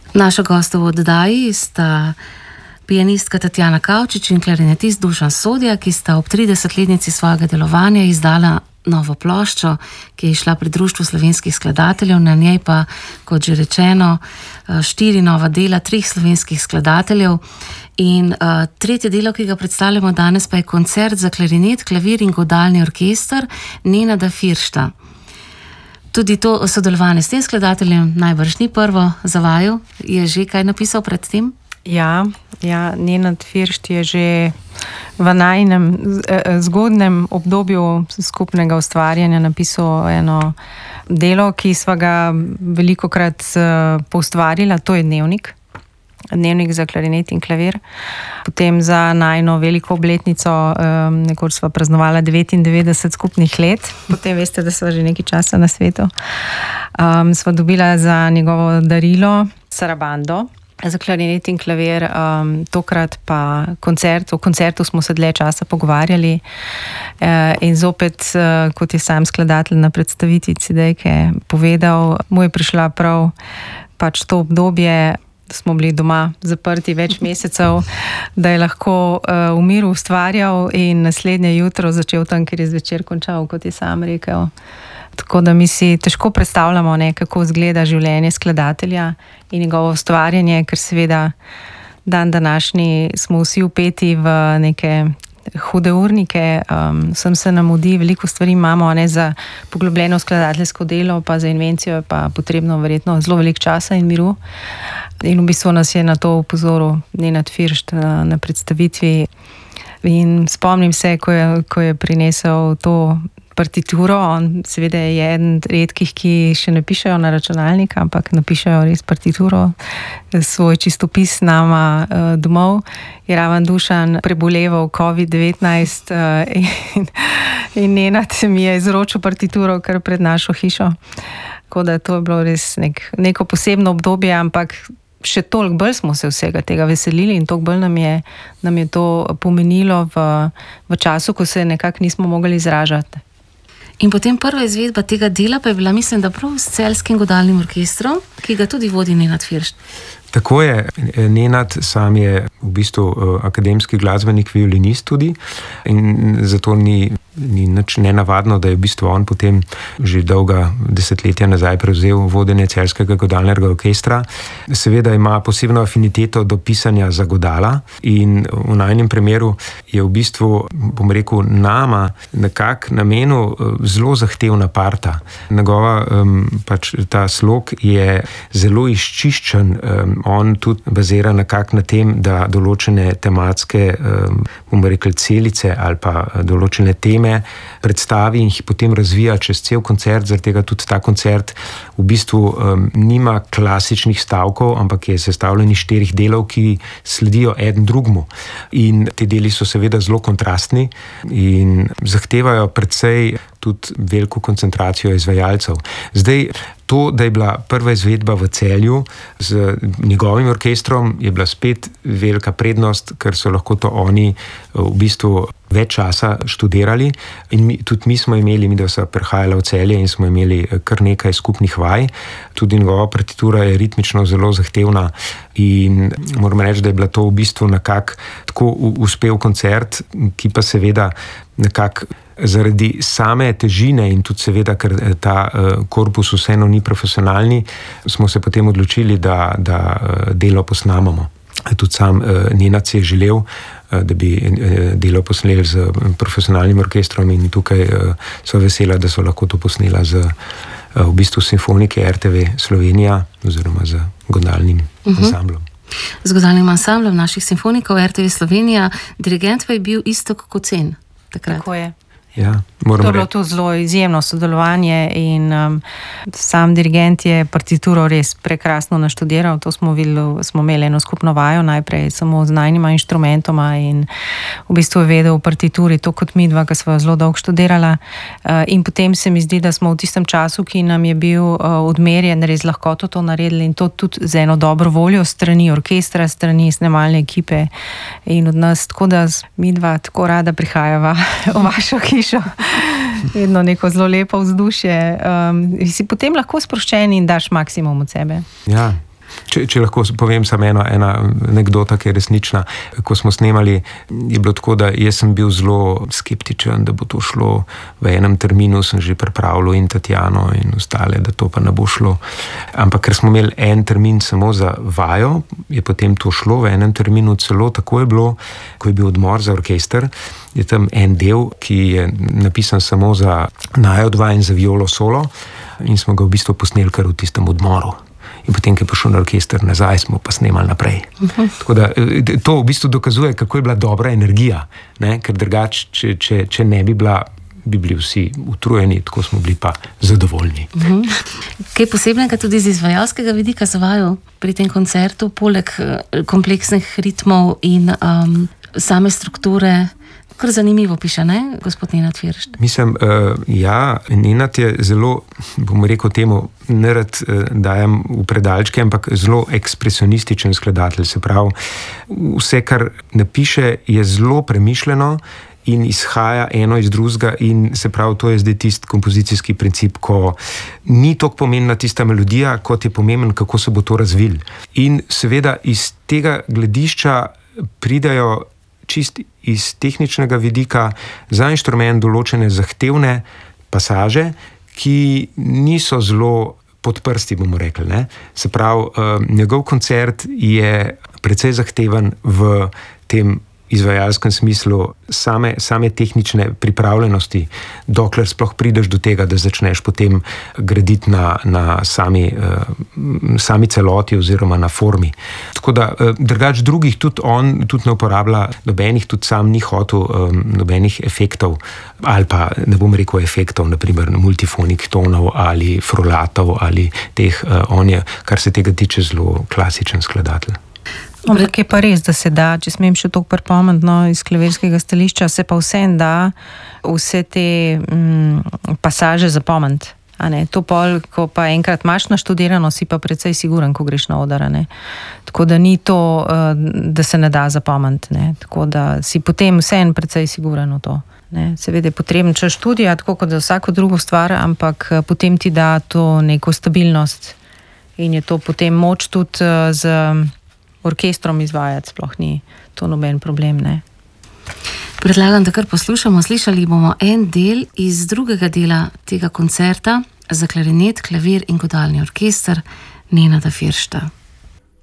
Naša gosta v oddaji sta pianistka Tatjana Kavčič in klarinetist Dušan Sodja, ki sta ob 30-letnici svojega delovanja izdala novo ploščo, ki je išla pri Društvu slovenskih skladateljev, na njej pa, kot že rečeno, 4 nova dela 3 slovenskih skladateljev. In tretje delo, ki ga predstavljamo danes, pa je koncert za klarinet, klavir in godalni orkester Nenada Firšta. Tudi to sodelovanje s tem skladateljem najbrž ni prvo za vaju. Je že kaj napisal pred tem? Ja, Nenad Firšt je že v najinem zgodnem obdobju skupnega ustvarjanja napisal eno delo, ki sva ga velikokrat poustvarila, to je Dnevnik za klarinet in klavir. Potem za najino veliko obletnico, nekoč sva praznovala 99 skupnih let, potem veste, da sva že nekaj časa na svetu. Sva dobila za njegovo darilo sarabando za klarinet in klavir, tokrat pa koncert. O koncertu smo se dlje časa pogovarjali in zopet, kot je sam skladatelj na predstavitvi CD-ke povedal, mu je prišla prav pač to obdobje, da smo bili doma zaprti več mesecev, da je lahko v miru ustvarjal in naslednje jutro začel tam, kjer je zvečer končal, kot je sam rekel. Tako da mi si težko predstavljamo, kako izgleda življenje skladatelja in njegovo ustvarjanje, ker seveda dan današnji smo vsi vpeti v neke hude urnike, vsem se nam mudi, veliko stvari imamo, za poglobljeno skladateljsko delo, pa za invencijo je pa potrebno verjetno zelo veliko časa in miru. In v bistvu nas je na to opozoril Nenad Firšt na predstavitvi. In spomnim se, ko je prinesel to partituro, on seveda je eden redkih, ki še ne pišejo na računalnik, ampak napišejo res partituro, svoj čistopis nama domov. Je raven Dušan preboleval COVID-19 in Nenad mi je izročil partituro kar pred našo hišo. Tako da to je bilo res neko posebno obdobje, ampak še toliko bolj smo se vsega tega veselili in toliko bolj nam je to pomenilo v času, ko se nekako nismo mogli izražati. In potem prva izvedba tega dela pa je bila, mislim, da prav s Celjskim godalnim orkestrom, ki ga tudi vodi Nenad Firšt. Tako je, Nenad sam je v bistvu akademski glasbenik, violinist tudi in zato ni nič nenavadno, da je v bistvu on potem že dolga desetletja nazaj prevzel vodenje Celjskega godalnega orkestra. Seveda ima posebno afiniteto do pisanja za godala in v najinem primeru je v bistvu, bom rekel, nama nekako namenil zelo zahtevna parta. Njegova pač ta slog je zelo izčiščen, on tudi bazira nekako na tem, da določene tematske, bomo rekli, celice ali pa določene teme predstavi in jih potem razvija čez cel koncert, zaradi tega tudi ta koncert v bistvu nima klasičnih stavkov, ampak je sestavljen iz 4 delov, ki sledijo eden drugmu. In ti deli so seveda zelo kontrastni in zahtevajo precej tudi veliko koncentracijo izvajalcev. Zdaj, to, da je bila prva izvedba v Celju z njegovim orkestrom, je bila spet velika prednost, ker so lahko to oni v bistvu več časa študirali in tudi mi smo imeli, da so prihajali v Celje in smo imeli kar nekaj skupnih vaj. Tudi njegova partitura je ritmično zelo zahtevna in moram reči, da je bila to v bistvu nekako tako uspel koncert, ki pa seveda nekako zaradi same težine in tudi seveda, ker ta korpus vseeno ni profesionalni, smo se potem odločili, da delo posnamemo. Tudi sam Nenad si je želel, da bi delo posneli z profesionalnim orkestrom in tukaj so vesela, da so lahko to posnela z v bistvu simfonike RTV Slovenija oziroma z godalnim ansamblom. Z godalnim ansamblom naših simfonikov RTV Slovenija, dirigent pa je bil Iztok Kocen takrat. Tako je. Ja, to je bilo to zelo izjemno sodelovanje in sam dirigent je partituro res prekrasno naštudiral. To smo imeli eno skupno vajo, najprej samo z najnima inštrumentoma in v bistvu je vedel v partituri to kot mi dva, ki sva zelo dolgo študirala. In potem se mi zdi, da smo v tistem času, ki nam je bil odmerjen, res lahko to naredili in to tudi z eno dobro voljo strani orkestra, strani snemalne ekipe in od nas, tako da mi dva tako rada prihajava v vašo hišo. Vedno neko zelo lepo vzdušje. Si potem lahko sproščen in daš maksimum od sebe. Ja. Če lahko povem samo ena anekdota, ki je resnična. Ko smo snemali, je bilo tako, da jaz sem bil zelo skeptičen, da bo to šlo. V enem terminu sem že pripravljal in Tatjano in ostale, da to pa ne bo šlo. Ampak ker smo imeli en termin samo za vajo, je potem to šlo. V enem terminu celo tako je bilo, ko je bil odmor za orkester, je tam en del, ki je napisan samo za najo 2 in za violo solo, in smo ga v bistvu posneli kar v tistem odmoru. In potem, ko je prišel na orkester nazaj, smo pa snemali naprej. Tako da to v bistvu dokazuje, kako je bila dobra energija, ne? Ker drugače, če ne bi bila, bi bili vsi utrujeni, tako smo bili pa zadovoljni. Kaj posebnega tudi z izvajalskega vidika za vaju pri tem koncertu, poleg kompleksnih ritmov in same strukture? Kar zanimivo piše, ne, gospod Nenad Firšt? Mislim, Nenad je zelo, bom rekel temu, nerad dajem v predalčke, ampak zelo ekspresionističen skladatelj. Se pravi, vse, kar napiše, je zelo premišljeno in izhaja eno iz drugega, in se pravi, to je zdaj tisti kompozicijski princip, ko ni toliko pomembna tista melodija, kot je pomemben, kako se bo to razvil. In seveda iz tega gledišča pridajo čist iz tehničnega vidika za inštrument določene zahtevne pasaže, ki niso zelo pod prsti, bomo rekli, ne. Se pravi, njegov koncert je precej zahteven v tem izvajalskem smislu same tehnične pripravljenosti, dokler sploh prideš do tega, da začneš potem graditi na sami celoti oziroma na formi. Tako da drugač drugih tudi on ne uporablja nobenih, tudi sam ni hotel nobenih efektov, ali pa ne bom rekel efektov, naprimer multifonik tonov ali frulatov ali teh, on je, kar se tega tiče, zelo klasičen skladatelj. Ampak je pa res, da se da, če smem še toliko pripomniti, iz klavirskega stališča, se pa vsem da vse te pasaže zapomniti. To pol, ko pa enkrat imaš naštudirano, si pa precej siguren, ko greš na oder. Tako da ni to, da se ne da zapomniti. Tako da si potem vsem precej siguren v to. Seveda je potreben čas študija, tako kot za vsako drugo stvar, ampak potem ti da to neko stabilnost in je to potem moč tudi z orkestrom izvajati, sploh ni to noben problem, ne. Predlagam, da kar poslušamo. Slišali bomo en del iz drugega dela tega koncerta za klarinet, klavir in godalni orkester Nenada Firšta.